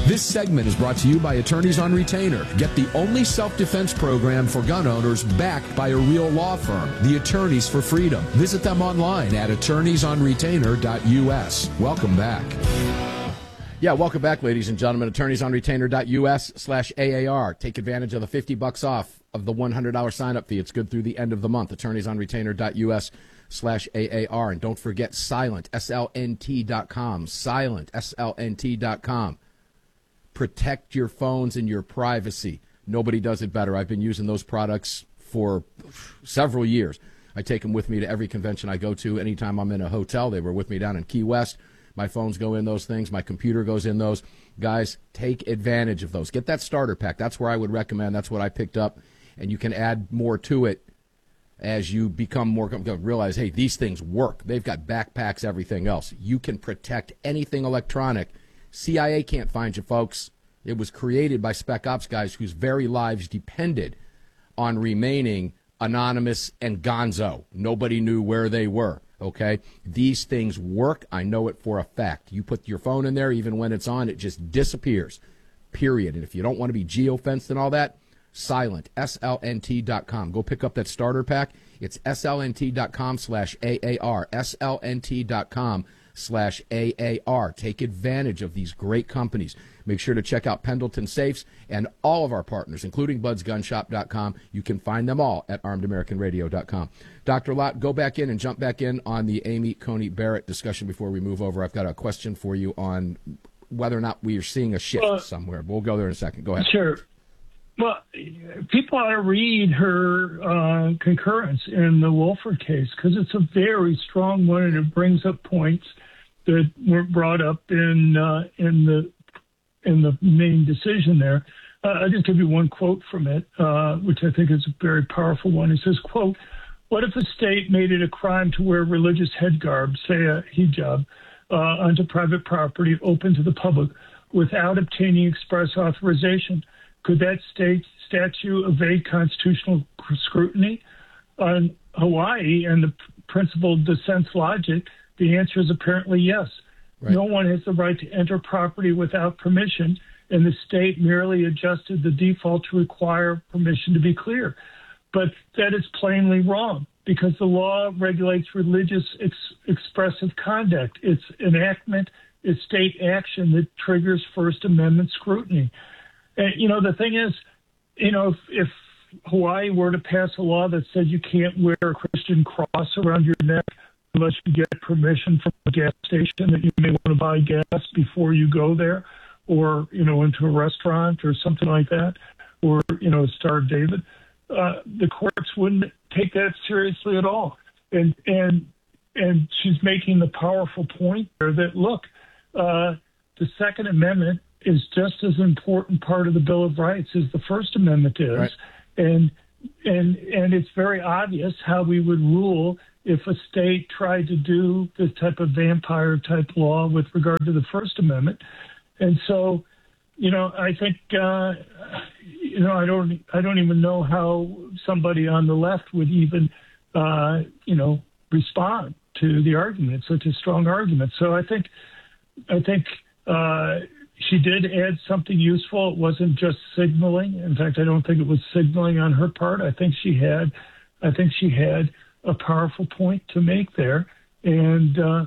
This segment is brought to you by Attorneys on Retainer. Get the only self-defense program for gun owners backed by a real law firm, the Attorneys for Freedom. Visit them online at attorneysonretainer.us. Welcome back. Yeah, welcome back, ladies and gentlemen. Attorneysonretainer.us/AAR. Take advantage of the $50 off of the $100 sign-up fee. It's good through the end of the month. Attorneysonretainer.us/AAR. And don't forget Silent, SLNT.com. Silent, SLNT.com. Protect your phones and your privacy. Nobody does it better. I've been using those products for several years. I take them with me to every convention I go to. Anytime I'm in a hotel, they were with me down in Key West. My phones go in those things. My computer goes in those. Guys, take advantage of those. Get that starter pack. That's where I would recommend. That's what I picked up. And you can add more to it as you become more, realize, hey, these things work. They've got backpacks, everything else. You can protect anything electronic. CIA can't find you, folks. It was created by Spec Ops guys whose very lives depended on remaining anonymous and gonzo. Nobody knew where they were, okay? These things work. I know it for a fact. You put your phone in there, even when it's on, it just disappears, period. And if you don't want to be geofenced and all that, Silent, SLNT.com. Go pick up that starter pack. It's SLNT.com/AAR, SLNT.com/AAR. Take advantage of these great companies. Make sure to check out Pendleton Safes and all of our partners, including BudsGunShop.com. You can find them all at ArmedAmericanRadio.com. Dr. Lott, go back in and jump back in on the Amy Coney Barrett discussion before we move over. I've got a question for you on whether or not we are seeing a shift somewhere. We'll go there in a second. Go ahead. Sure. Well, people ought to read her concurrence in the Wolford case because it's a very strong one and it brings up points that weren't brought up in the main decision there. I'll just give you one quote from it, which I think is a very powerful one. It says, quote, "What if a state made it a crime to wear religious head garb, say a hijab, onto private property open to the public without obtaining express authorization? Could that state statute evade constitutional scrutiny?" On Hawaii and the principled dissent's logic, the answer is apparently yes. Right. No one has the right to enter property without permission, and the state merely adjusted the default to require permission to be clear. But that is plainly wrong because the law regulates religious expressive conduct. It's enactment, it's state action that triggers First Amendment scrutiny. And, the thing is, if Hawaii were to pass a law that said you can't wear a Christian cross around your neck unless you get permission from a gas station that you may want to buy gas before you go there, or, into a restaurant or something like that, or, Star of David, the courts wouldn't take that seriously at all. And she's making the powerful point there that, look, the Second Amendment is just as important part of the Bill of Rights as the First Amendment is. Right. And it's very obvious how we would rule if a state tried to do this type of vampire type law with regard to the First Amendment. And so, I think, I don't even know how somebody on the left would even, respond to the argument, such a strong argument. So I think, she did add something useful. It wasn't just signaling. In fact, I don't think it was signaling on her part. I think she had a powerful point to make there. And the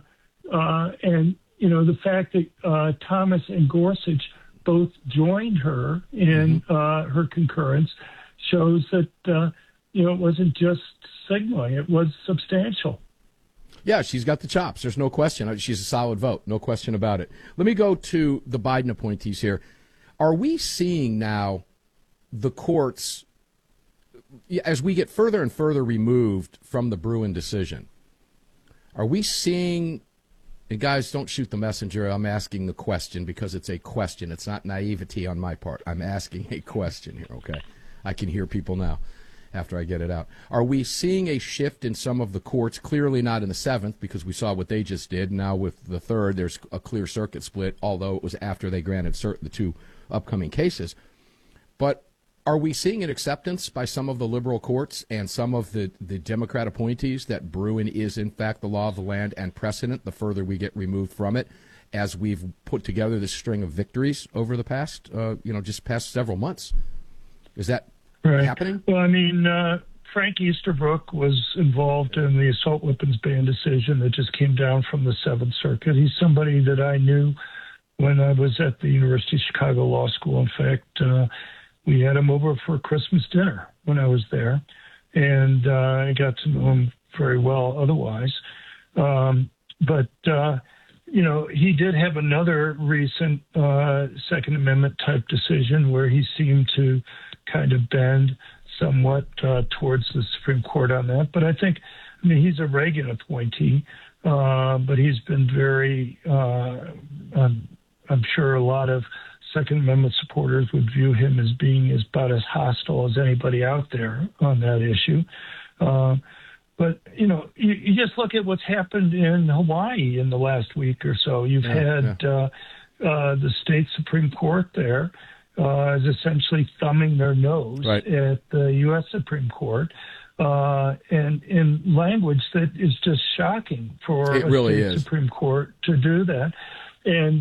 fact that Thomas and Gorsuch both joined her in her concurrence shows that, it wasn't just signaling. It was substantial. Yeah, she's got the chops. There's no question. She's a solid vote. No question about it. Let me go to the Biden appointees here. Are we seeing now the courts, as we get further and further removed from the Bruen decision, are we seeing, and guys, don't shoot the messenger. I'm asking the question because it's a question. It's not naivety on my part. I'm asking a question here, okay? I can hear people now after I get it out. Are we seeing a shift in some of the courts? Clearly not in the Seventh, because we saw what they just did. Now with the Third, there's a clear circuit split, although it was after they granted cert the two upcoming cases. But are we seeing an acceptance by some of the liberal courts and some of the Democrat appointees that Bruen is, in fact, the law of the land and precedent the further we get removed from it? as we've put together this string of victories over the past, past several months. Is that happening? Well, I mean, Frank Easterbrook was involved in the assault weapons ban decision that just came down from the Seventh Circuit. He's somebody that I knew when I was at the University of Chicago Law School. In fact, we had him over for Christmas dinner when I was there, and I got to know him very well otherwise. But he did have another recent Second Amendment type decision where he seemed to kind of bend somewhat towards the Supreme Court on that. But I think, he's a Reagan appointee, but he's been very, I'm sure a lot of Second Amendment supporters would view him as being about as hostile as anybody out there on that issue. But, you just look at what's happened in Hawaii in the last week or so. You've had the state Supreme Court there is essentially thumbing their nose at the U.S. Supreme Court, and in language that is just shocking for a state Supreme Court to do that. And,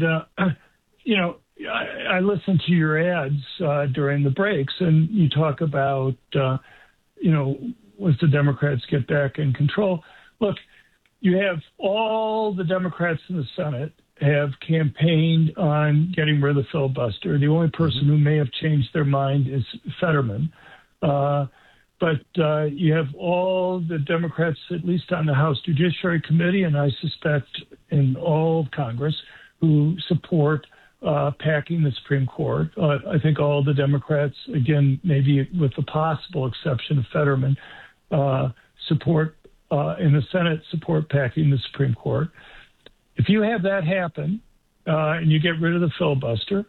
I listen to your ads during the breaks, and you talk about, once the Democrats get back in control. Look, you have all the Democrats in the Senate have campaigned on getting rid of the filibuster. The only person who may have changed their mind is Fetterman. But you have all the Democrats, at least on the House Judiciary Committee, and I suspect in all of Congress, who support packing the Supreme Court. I think all the Democrats, again, maybe with the possible exception of Fetterman, support in the Senate, support packing the Supreme Court. If you have that happen and you get rid of the filibuster,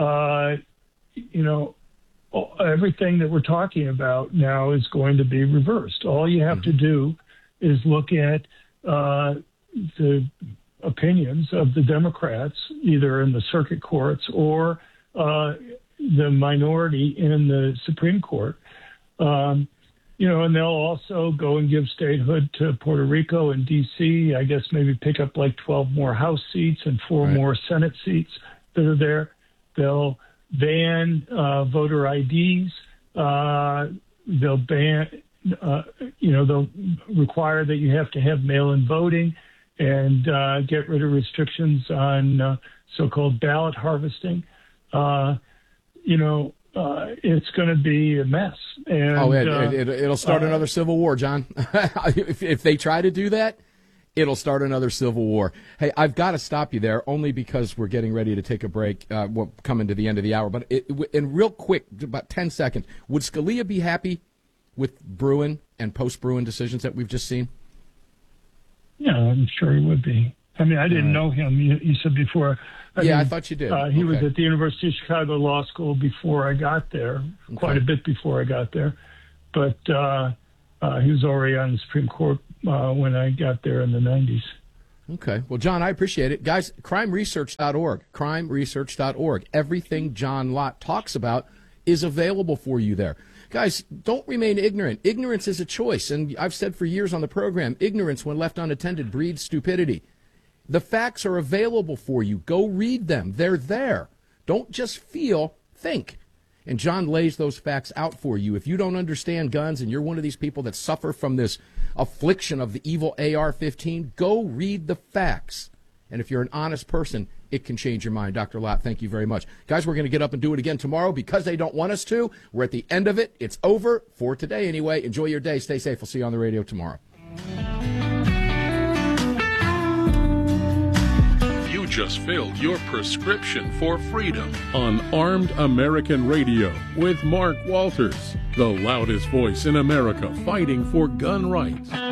everything that we're talking about now is going to be reversed. All you have to do is look at the opinions of the Democrats, either in the circuit courts or the minority in the Supreme Court. And they'll also go and give statehood to Puerto Rico and D.C., I guess maybe pick up like 12 more House seats and 4 more Senate seats that are there. They'll ban voter IDs. They'll ban, they'll require that you have to have mail-in voting and get rid of restrictions on so-called ballot harvesting. It's going to be a mess. And, it'll start another civil war, John. If they try to do that, it'll start another civil war. Hey, I've got to stop you there only because we're getting ready to take a break. We're coming to the end of the hour. But in real quick, about 10 seconds, would Scalia be happy with Bruen and post-Bruen decisions that we've just seen? Yeah, I'm sure he would be. I didn't know him. You said before. I thought you did. He was at the University of Chicago Law School before I got there, quite a bit before I got there. But he was already on the Supreme Court when I got there in the 90s. Okay. Well, John, I appreciate it. Guys, crimeresearch.org, crimeresearch.org. Everything John Lott talks about is available for you there. Guys, don't remain ignorant. Ignorance is a choice. And I've said for years on the program, ignorance, when left unattended, breeds stupidity. The facts are available for you. Go read them. They're there. Don't just feel, think. And John lays those facts out for you. If you don't understand guns and you're one of these people that suffer from this affliction of the evil AR-15, go read the facts. And if you're an honest person, it can change your mind. Dr. Lott, thank you very much. Guys, we're going to get up and do it again tomorrow because they don't want us to. We're at the end of it. It's over for today anyway. Enjoy your day. Stay safe. We'll see you on the radio tomorrow. Just filled your prescription for freedom on Armed American Radio with Mark Walters, the loudest voice in America fighting for gun rights.